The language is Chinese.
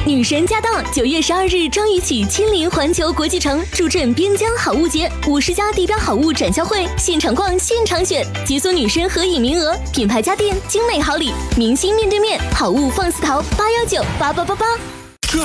女神驾到！9月12日张雨绮亲临环球国际城，助阵边疆好物节，50家地标好物展销会，现场逛，现场选，解锁女神合影名额，品牌家电，精美好礼，明星面对面，好物放肆淘，8198888。